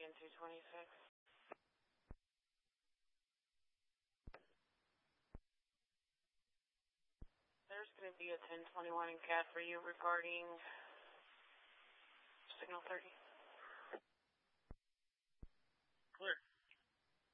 again 226. There's going to be a 1021 in CAD for you regarding signal 30.